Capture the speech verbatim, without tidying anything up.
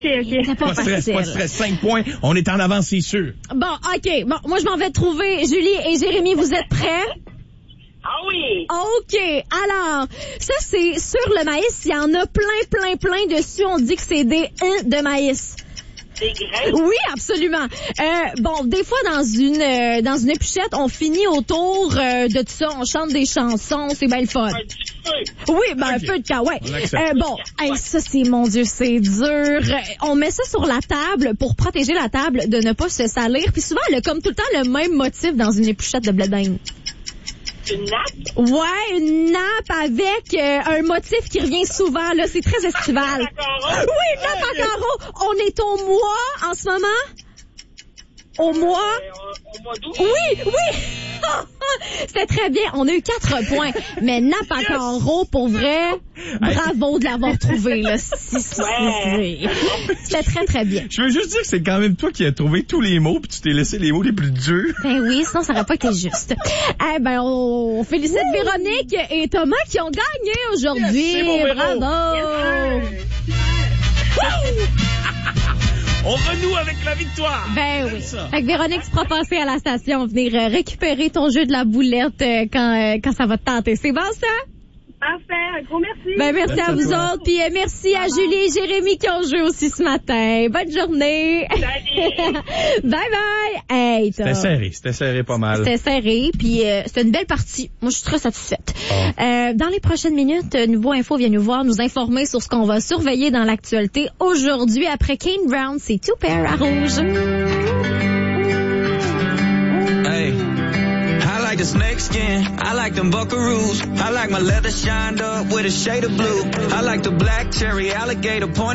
C'est pas, pas de stress, facile. pas de stress. Cinq points, on est en avance, c'est sûr. Bon, OK. Bon, moi, je m'en vais trouver Julie et Jérémy. Vous êtes prêts? Ah oui! OK. Alors, ça, c'est sur le maïs. Il y en a plein, plein, plein dessus. On dit que c'est des « de maïs ». Des graines? Oui, absolument. Euh, bon, des fois, dans une euh, dans une épluchette, on finit autour euh, de tout ça. On chante des chansons. C'est bien le fun. Un petit feu. Oui, ben Okay. un peu de cas, ouais. On accepte. Euh, bon, hey, ça, c'est, mon Dieu, c'est dur. Euh, On met ça sur la table pour protéger la table de ne pas se salir. Puis souvent, elle a comme tout le temps le même motif dans une épluchette de blé d'Inde. Une nappe? Ouais, une nappe avec euh, un motif qui revient souvent, là. C'est très estival. D'accord. Oui, une nappe à carreaux. On est au mois en ce moment. Au mois. Euh, au mois d'août? Oui, oui. C'était très bien. On a eu quatre points. Mais nappe à carreaux, pour vrai, bravo de l'avoir trouvé, là. Si, si, si, si. C'était très, très bien. Je veux juste dire que c'est quand même toi qui as trouvé tous les mots, puis tu t'es laissé les mots les plus durs. Ben oui, sinon ça n'aurait pas été juste. Eh ben, on félicite Véronique et Thomas qui ont gagné aujourd'hui. Yes, c'est mon Véro. Bravo. On renoue avec la victoire. Ben oui. Ça. Fait que Véronique, tu pourras passer à la station, venir euh, récupérer ton jeu de la boulette euh, quand, euh, quand ça va te tenter. C'est bon, ça? Parfait. Un gros merci. Ben merci, Merci à à vous toi. autres. Puis euh, merci à Julie et Jérémy qui ont joué aussi ce matin. Bonne journée. Salut. Bye bye. Hey, C'était serré, c'était serré pas mal. C'était serré, puis euh, c'était une belle partie. Moi, je suis très satisfaite. Oh. Euh, dans les prochaines minutes, euh, Nouveau Info vient nous voir, nous informer sur ce qu'on va surveiller dans l'actualité aujourd'hui. Après Kane Brown, c'est Two Pair à Rouge. Hey, I like the snake skin. I like them buckaroos. I like my leather shined up with a shade of blue. I like the black cherry alligator point.